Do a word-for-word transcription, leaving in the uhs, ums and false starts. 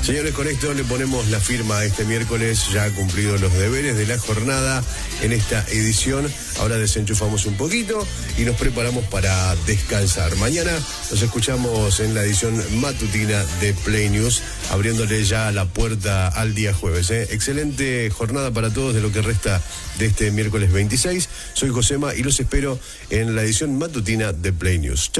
Señores, con esto le ponemos la firma este miércoles, ya ha cumplido los deberes de la jornada en esta edición. Ahora desenchufamos un poquito y nos preparamos para descansar. Mañana nos escuchamos en la edición matutina de Play News, abriéndole ya la puerta al día jueves. ¿eh? Excelente jornada para todos de lo que resta de este miércoles veintiséis. Soy Josema y los espero en la edición matutina de Play News.